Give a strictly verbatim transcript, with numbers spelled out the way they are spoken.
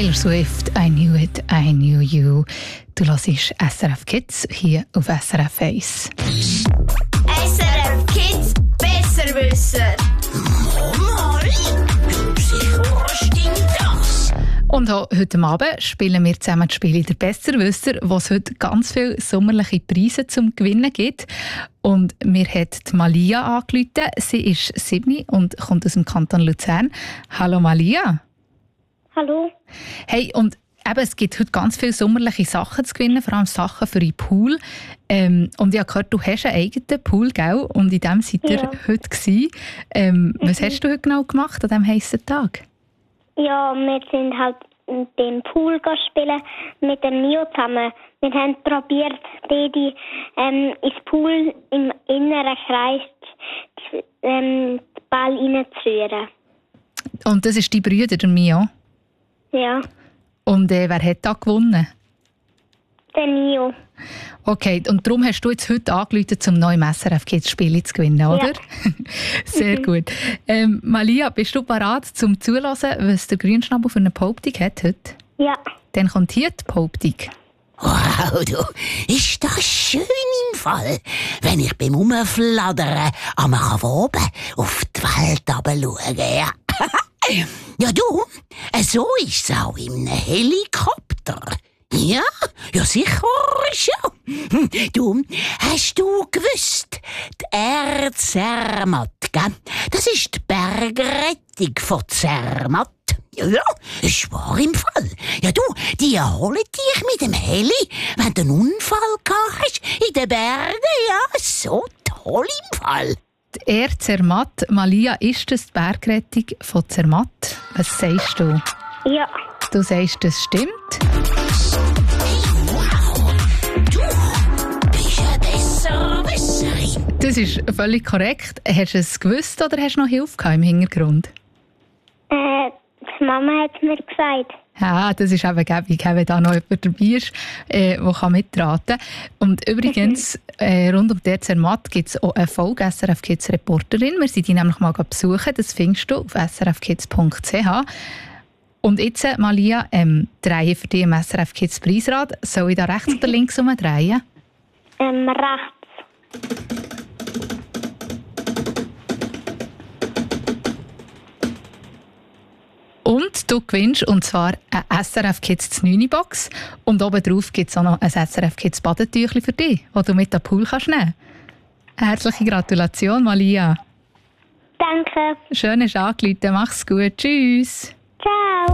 Taylor Swift, I Knew It, I Knew You. Du hörst S R F Kids hier auf S R F eins. S R F Kids Besserwisser. Mama, sicher stimmt das. Und auch heute Abend spielen wir zusammen das Spiel «Der Besserwisser», wo es heute ganz viele sommerliche Preise zum Gewinnen gibt. Und mir hat die Malia angerufen. Sie ist sieben und kommt aus dem Kanton Luzern. Hallo Malia. Hallo. Hey, und eben, es gibt heute ganz viele sommerliche Sachen zu gewinnen, vor allem Sachen für den Pool. Ähm, und ich habe gehört, du hast einen eigenen Pool, gell? Und in dem seid ihr Ja. heute gewesen. Ähm, Mhm. Was hast du heute genau gemacht an diesem heissen Tag? Ja, wir sind halt in dem Pool spielen mit dem Mio zusammen. Wir haben probiert, die ähm, ins Pool im inneren Kreis ähm, den Ball reinzurühren. Und das ist dein Bruder, der Mio. Ja, Und äh, wer hat da gewonnen? der Mio. Okay, und darum hast du jetzt heute angerufen, um neu im S R F Kids Spiele zu gewinnen, oder? Sehr Mhm. gut. Ähm, Malia, bist du bereit, zum Zuhören, was der Grünschnabel für eine Behauptung hat heute? Ja. Dann kommt hier die Behauptung. Wow, du, ist das schön im Fall, wenn ich beim Rumfladdern am oben auf die Welt runterschaue. Ja. Ja, du, so ist es auch im Helikopter. Ja, ja sicher schon. Du, hast du gewusst, die Erde Zermatt, gell? Das ist die Bergrettung von Zermatt. Ja, ja, ist wahr im Fall. Ja, du, die holen dich mit dem Heli, wenn du einen Unfall gehabt hast in den Bergen. Ja, so toll im Fall. Die Erde Zermatt. Malia, ist das die Bergrettung von Zermatt? Was sagst du? Ja. Du sagst, das stimmt. Wow, du bist eine Besserwisserin. Das ist völlig korrekt. Hast du es gewusst oder hast du noch Hilfe gehabt im Hintergrund? Äh, die Mama hat mir gesagt. Ja, das ist eben gäbig, wenn da noch jemand dabei ist, äh, der mitraten kann. Und übrigens, äh, rund um die Zermatt gibt es auch eine Folge S R F Kids Reporterin. Wir sind die nämlich mal besuchen. Das findest du auf s r f kids punkt c h. Und jetzt, Malia, ähm, drehen für dich im S R F Kids Preisrad. Soll ich da rechts oder links umdrehen? Ähm, rechts. Und du gewinnst, und zwar eine S R F Kids neun Box. Und oben drauf gibt es auch noch ein S R F Kids Badetüchli für dich, das du mit dem Pool kannst nehmen kannst. Herzliche Gratulation, Malia. Danke. Schön, dass du angerufen hast. Mach's gut. Tschüss. Ciao.